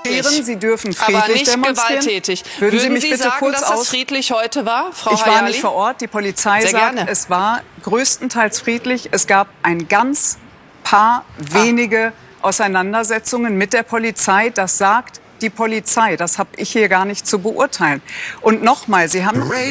Sie dürfen friedlich aber nicht demonstrieren. gewalttätig. Würden Sie mich Sie bitte sagen, kurz dass das friedlich heute war, Frau Ich war Hayali? nicht vor Ort. Die Polizei Sehr sagt, gerne. es war größtenteils friedlich. Es gab ein ganz paar wenige Auseinandersetzungen mit der Polizei. Das sagt die Polizei. Das habe ich hier gar nicht zu beurteilen. Und nochmal, Sie haben